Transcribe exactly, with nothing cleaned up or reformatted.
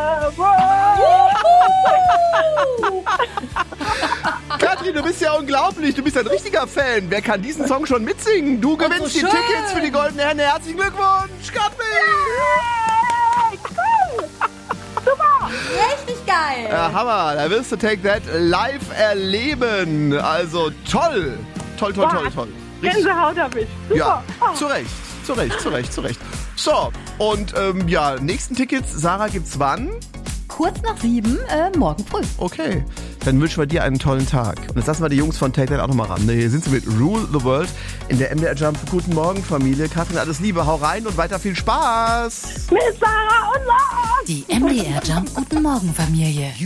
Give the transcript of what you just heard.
Katrin, du bist ja unglaublich. Du bist ein richtiger Fan. Wer kann diesen Song schon mitsingen? Du gewinnst so die Tickets für die Goldene Henne. Herzlichen Glückwunsch, Katrin! Richtig geil. Ja, Hammer. Da wirst du Take That live erleben. Also toll. Toll, toll, toll, toll. Richtig. Gänsehaut hab ich. Super. Ja, Oh. zu Recht. Zu Recht, zu Recht, zu Recht. So, und ähm, ja, nächsten Tickets, Sarah, gibt's wann? Kurz nach sieben, äh, morgen früh. Okay, dann wünschen wir dir einen tollen Tag. Und jetzt lassen wir die Jungs von Take That auch nochmal ran. Hier sind sie mit Rule the World in der M D R Jump. Guten Morgen, Familie. Katrin, alles Liebe, hau rein und weiter viel Spaß. Mit Sarah und Lars. Die M D R Jump Guten Morgen Familie.